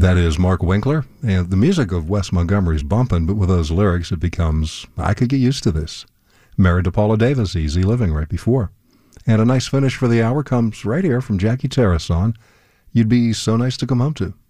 That is Mark Winkler, and the music of Wes Montgomery's bumping, but with those lyrics it becomes, I could get used to this. Married to Paula Davis, Easy Living right before. And a nice finish for the hour comes right here from Jackie Terrason, You'd Be So Nice to Come Home To.